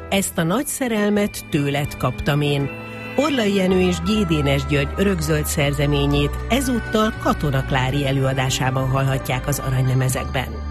Ezt a nagy szerelmet tőled kaptam én. Orlai Jenő és Gédénes György örökzöld szerzeményét ezúttal Katona Klári előadásában hallhatják az Aranylemezekben.